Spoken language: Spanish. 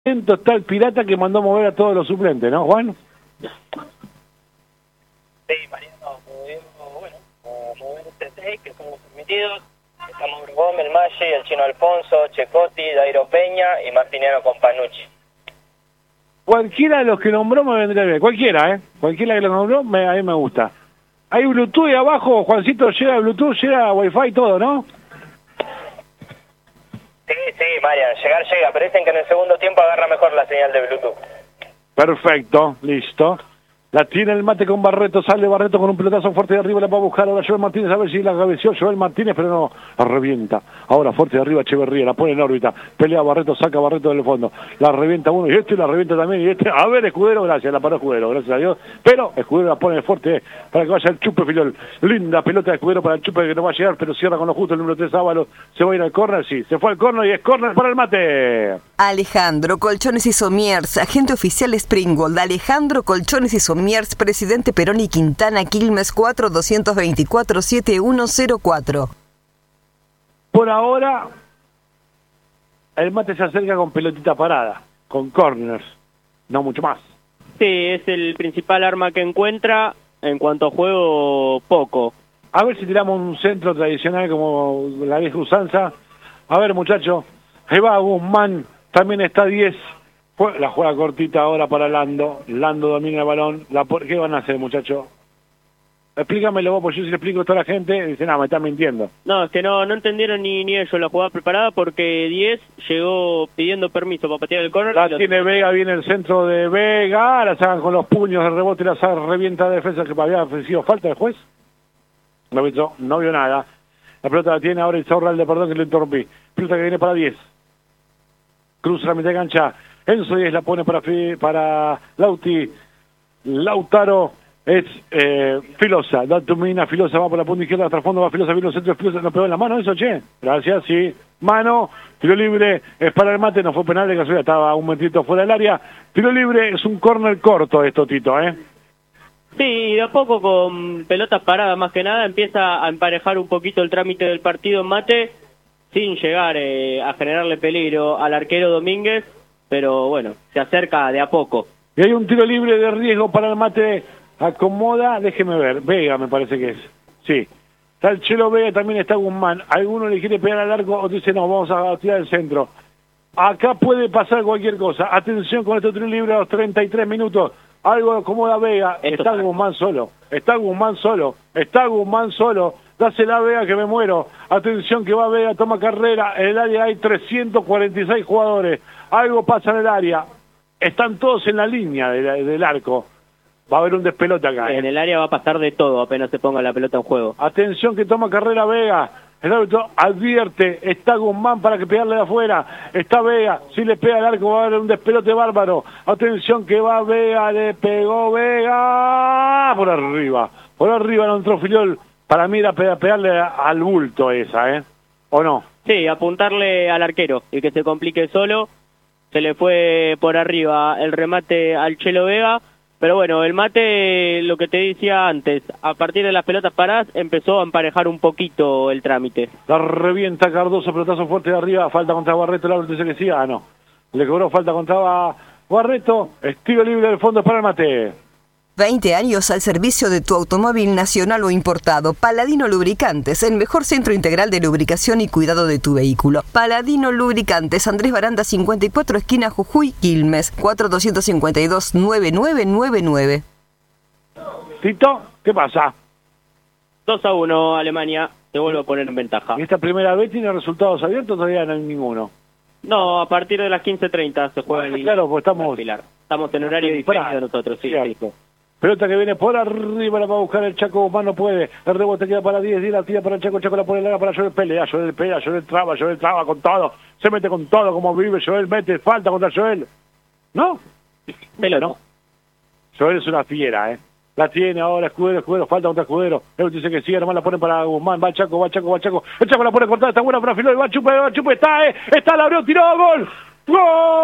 Está el pirata que mandó a mover a todos los suplentes, ¿no, Juan? Sí, Mariano, bueno, mover este 6 que son los permitidos. Estamos Gómez, el Maggi, el Chino Alfonso, Checotti, Dairo Peña y Martiniano con Panucci. Cualquiera de los que nombró me vendría bien, cualquiera, ¿eh? Cualquiera que lo nombró, a mí me gusta. Hay Bluetooth y abajo, Juancito, llega Bluetooth, llega Wi-Fi y todo, ¿no? Sí, Marian, llega, pero dicen que en el segundo tiempo agarra mejor la señal de Bluetooth. Perfecto, listo. La tiene el mate con Barreto, sale Barreto con un pelotazo fuerte de arriba, la va a buscar ahora Joel Martínez, a ver si la cabeció Joel Martínez, pero no, la revienta. Ahora fuerte de arriba Echeverría, la pone en órbita, pelea Barreto, saca Barreto del fondo, la revienta uno y la revienta también, y a ver Escudero, gracias, la paró Escudero, gracias a Dios, pero Escudero la pone fuerte para que vaya el chupe Filiol, linda pelota de Escudero para el chupe que no va a llegar, pero cierra con lo justo el número 3 Ábalos, se va a ir al córner, sí, se fue al córner y es córner para el mate. Alejandro Colchones y Somiers, agente oficial Springgold. Alejandro Colchones y Somiers, presidente Perón y Quintana, Quilmes 4-224-7104. Por ahora, el mate se acerca con pelotita parada, con corners, no mucho más. Sí, es el principal arma que encuentra. En cuanto a juego, poco. A ver si tiramos un centro tradicional como la vieja usanza. A ver, muchachos, ahí va Guzmán. También está 10, la juega cortita ahora para Lando, Lando domina el balón, ¿qué van a hacer, muchachos? Explícamelo vos, porque yo si le explico a toda la gente, dicen, me están mintiendo. No, es que no entendieron ni ellos la jugada preparada, porque 10 llegó pidiendo permiso para patear el córner. La tiene Vega, viene el centro de Vega, la sacan con los puños de rebote, la revienta de defensa, que había ofrecido falta del juez. No vio nada. La pelota la tiene ahora Isaurralde, perdón que le interrumpí. Pelota que viene para 10. Cruza la mitad de cancha, Enzo 10 la pone para Lautaro es Filosa, domina Filosa, va por la punta izquierda, hasta el fondo va Filosa, vino el centro, Filosa, nos pegó en la mano eso, che, gracias, sí, mano, tiro libre, es para el mate, no fue penal de casualidad, estaba un momentito fuera del área, tiro libre, es un córner corto esto, Tito, Sí, de a poco con pelotas paradas más que nada, empieza a emparejar un poquito el trámite del partido en mate, sin llegar a generarle peligro al arquero Domínguez, pero bueno, se acerca de a poco. Y hay un tiro libre de riesgo para el mate, acomoda, déjeme ver, Vega me parece que es, sí. Está el Chelo Vega, también está Guzmán, alguno le quiere pegar al arco, o dice no, vamos a tirar el centro. Acá puede pasar cualquier cosa, atención con este tiro libre a los 33 minutos, algo acomoda Vega, está Guzmán solo, dásela a Vega que me muero. Atención que va Vega, toma carrera. En el área hay 346 jugadores. Algo pasa en el área. Están todos en la línea del arco. Va a haber un despelote acá. En el área va a pasar de todo apenas se ponga la pelota en juego. Atención que toma carrera Vega. El árbitro advierte. Está Guzmán para que pegarle de afuera. Está Vega. Si le pega al arco va a haber un despelote bárbaro. Atención que va Vega. Le pegó Vega. Por arriba no entró Filiol. Para mí era pegarle al bulto esa, ¿o no? Sí, apuntarle al arquero y que se complique solo. Se le fue por arriba el remate al Chelo Vega. Pero bueno, el mate, lo que te decía antes, a partir de las pelotas paradas, empezó a emparejar un poquito el trámite. La revienta Cardoso, pelotazo fuerte de arriba, falta contra Barreto, el árbitro dice que sí, no. Le cobró falta contra Barreto, estilo libre del fondo para el mate. 20 años al servicio de tu automóvil nacional o importado. Paladino Lubricantes, el mejor centro integral de lubricación y cuidado de tu vehículo. Paladino Lubricantes, Andrés Baranda 54, esquina Jujuy, Quilmes, 4252-9999. Tito, ¿qué pasa? 2-1 Alemania, se vuelve a poner en ventaja. ¿Y esta primera vez tiene resultados abiertos? Todavía no hay ninguno. No, a partir de las 15:30 se juega claro, pues estamos en horario diferente de nosotros, sí. Pelota que viene por arriba, la va a buscar el Chaco Guzmán, no puede. El rebote queda para 10, la tira para el Chaco la pone larga para Joel pelea, Joel traba con todo. Se mete con todo, como vive Joel, mete, falta contra Joel. ¿No? No. Joel es una fiera, La tiene ahora Escudero, falta contra Escudero. Él dice que sí, hermano, la pone para Guzmán, va el Chaco. El Chaco la pone cortada, está buena para Filó, va Chupe, está, la abrió, tiró, gol. ¡Gol!